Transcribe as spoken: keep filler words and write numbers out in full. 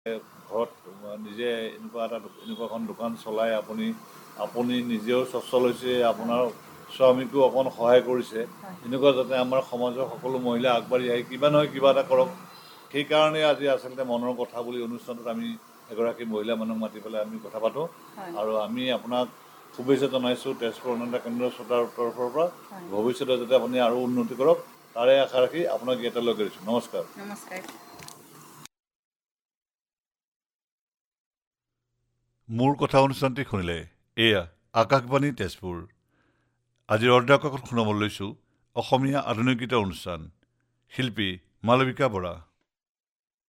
ঘৰত নিজে এনেকুৱা এটা এনেকুৱা এখন দোকান চলাই আপুনি আপুনি নিজেও স্বচ্ছল হৈছে, আপোনাৰ স্বামীকো অকণ সহায় কৰিছে। এনেকুৱা যাতে আমাৰ সমাজৰ সকলো মহিলা আগবাঢ়ি আহি কিবা নহয় কিবা এটা কৰক, সেইকাৰণে আজি আচলতে মনৰ কথা বুলি অনুষ্ঠানটোত আমি এগৰাকী মহিলা মানুহক মাতি পেলাই আমি কথা পাতোঁ। আৰু আমি আপোনাক শুভেচ্ছা জনাইছোঁ তেজপুৰ অনন্ত কেন্দ্ৰ শ্ৰোতাৰ তৰফৰ পৰা। ভৱিষ্যতে যাতে আপুনি আৰু উন্নতি কৰক তাৰে আশা ৰাখি আপোনাক ইয়াতে কৰিছোঁ। নমস্কাৰ। নমস্কাৰ। মোৰ কথা অনুষ্ঠানটি শুনিলে এয়া আকাশবাণী তেজপুৰ। আজিৰ অৰ্ধ কাকত শুনাবলৈ লৈছোঁ অসমীয়া আধুনিক গীতৰ অনুষ্ঠান। শিল্পী মালবিকা বৰা।